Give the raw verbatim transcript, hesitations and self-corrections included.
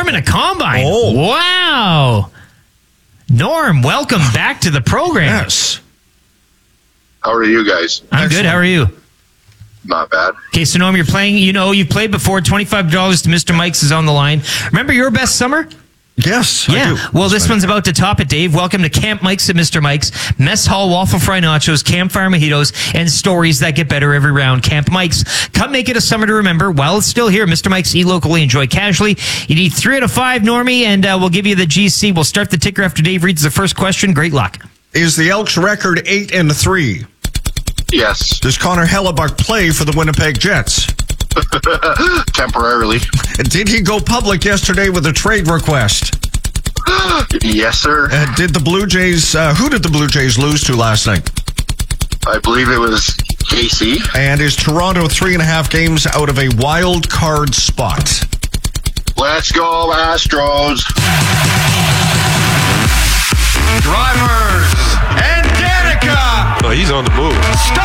Norm in a combine. Oh. Wow. Norm, welcome back to the program. Yes. How are you guys? I'm good. How are you? Not bad. Okay, so Norm, you're playing, you know, you've played before. twenty-five dollars to Mister Mike's is on the line. Remember your best summer? Yes, Yeah. I do. Well, this one's about to top it, Dave. Welcome to Camp Mike's at Mister Mike's. Mess Hall Waffle Fry Nachos, Campfire Mojitos, and stories that get better every round. Camp Mike's. Come make it a summer to remember while it's still here. Mister Mike's, eat locally, enjoy casually. You need three out of five, Normie, and uh, we'll give you the G C. We'll start the ticker after Dave reads the first question. Great luck. Is the Elks record eight and three? Yes. Does Connor Hellebuck play for the Winnipeg Jets? Temporarily. Did he go public yesterday with a trade request? Yes, sir. Uh, did the Blue Jays, uh, who did the Blue Jays lose to last night? I believe it was K C. And is Toronto three and a half games out of a wild card spot? Let's go, Astros. Drivers and Danica. Oh, he's on the move. Stop